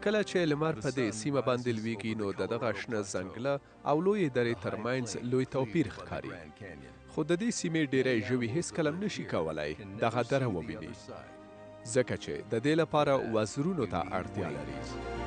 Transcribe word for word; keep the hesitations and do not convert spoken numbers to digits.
کله چې لمر په دې سیمه باندې لویږي نو د دغه شنه ځنګله او لویې درې ترمنځ لوی توپیر ښکاري. خو د دې سیمې ډیری ژوي هیڅکله نشي کولی دغه دره وویني، ځکه چې د دې لپاره وزرونو ته اړتیا لري.